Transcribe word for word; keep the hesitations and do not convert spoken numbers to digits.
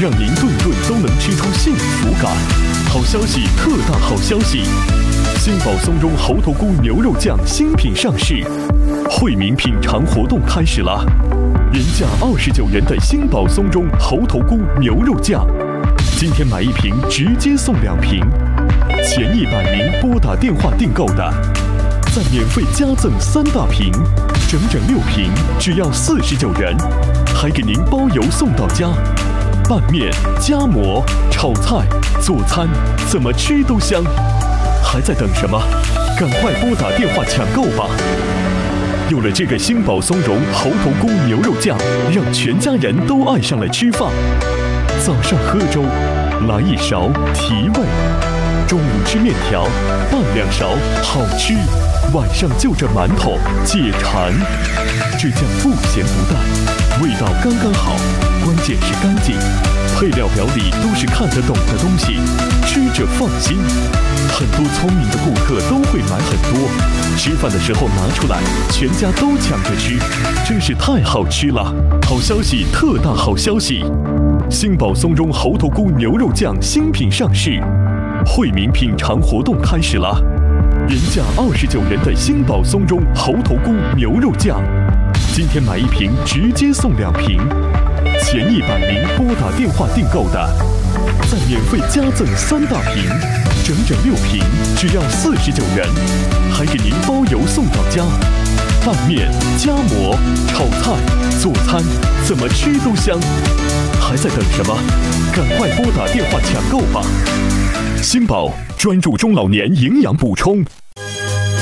让您顿顿都能吃出幸福感。好消息，特大好消息！新宝松茸猴头菇牛肉酱新品上市，惠民品尝活动开始了。原价二十九元的新宝松茸猴头菇牛肉酱，今天买一瓶直接送两瓶。前一百名拨打电话订购的，再免费加赠三大瓶，整整六瓶，只要四十九元，还给您包邮送到家。拌面、夹馍、炒菜、做餐，怎么吃都香。还在等什么？赶快拨打电话抢购吧！有了这个新宝松茸猴头菇牛肉酱，让全家人都爱上了吃饭。早上喝粥，来一勺提味；中午吃面条，拌两勺好吃；晚上就着馒头解馋。这酱不咸不淡，味道刚刚好，关键是干净。配料表里都是看得懂的东西，吃着放心。很多聪明的顾客都会买很多，吃饭的时候拿出来，全家都抢着吃，真是太好吃了！好消息，特大好消息！新宝松茸猴头菇牛肉酱新品上市，惠民品尝活动开始了。原价二十九元的新宝松茸猴头菇牛肉酱，今天买一瓶直接送两瓶。前一百名拨打电话订购的，再免费加赠三大瓶，整整六瓶，只要四十九元，还给您包邮送到家。拌面、夹馍、炒菜、做餐，怎么吃都香。还在等什么？赶快拨打电话抢购吧！新宝专注中老年营养补充。